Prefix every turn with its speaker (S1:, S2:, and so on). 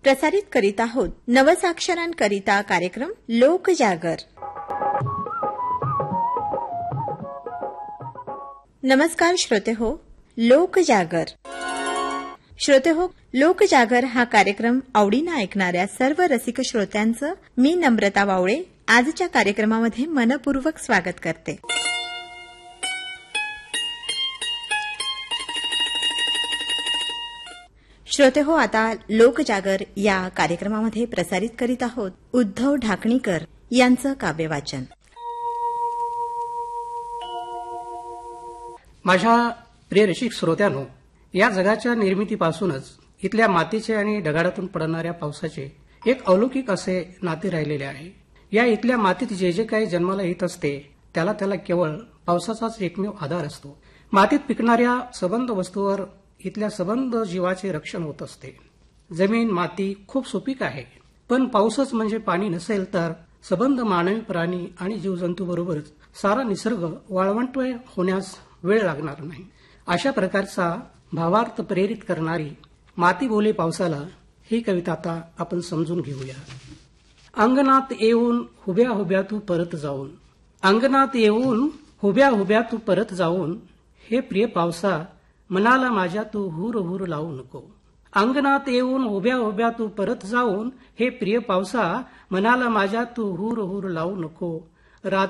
S1: प्रसारित करीत आहोत नवसाक्षरांकरिता कार्यक्रम लोकजागर. नमस्कार श्रोते हो, लोकजागर. श्रोते हो, लोकजागर हा कार्यक्रम आवडीनं ऐकणाऱ्या सर्व रसिक श्रोत्यांचं मी नम्रता वावळे आजच्या कार्यक्रमामध्ये मनपूर्वक स्वागत करते. श्रोते हो, आता लोकजागर या कार्यक्रमामध्ये प्रसारित करीत आहोत उद्धव ढाकणीकर यांचं काव्यवाचन.
S2: माझ्या प्रिय रसिक श्रोत्यांनो, या जगाच्या निर्मितीपासूनच इथल्या मातीचे आणि ढगाळातून पडणाऱ्या पावसाचे एक अलौकिक असे नाते राहिलेले आहे. या इथल्या मातीत जे जे काही जन्माला येत असते त्याला केवळ पावसाचाच एकमेव आधार असतो. मातीत पिकणाऱ्या सबंध वस्तूवर इथल्या सबंध जीवाचे रक्षण होत असते. जमीन माती खूप सुपीक आहे, पण पाऊसच म्हणजे पाणी नसेल तर सबंध मानवी प्राणी आणि जीवजंतूबरोबरच सारा निसर्ग वाळवंट होण्यास वेळ लागणार नाही. अशा प्रकारचा भावार्थ प्रेरित करणारी माती बोले पावसाला ही कविता आता आपण समजून घेऊया. अंगणात येऊन हुब्या हुब्या तू परत जाऊन, अंगणात येऊन हुब्या हुब्या तू परत जाऊन, हे प्रिय पावसा मनाला माझ्या तू हुर हुर लावू नको. अंगणात येऊन हुब्या हुब्या तू परत जाऊन, हे प्रिय पावसा मनाला माझ्या तू हुर हुर लावू नको.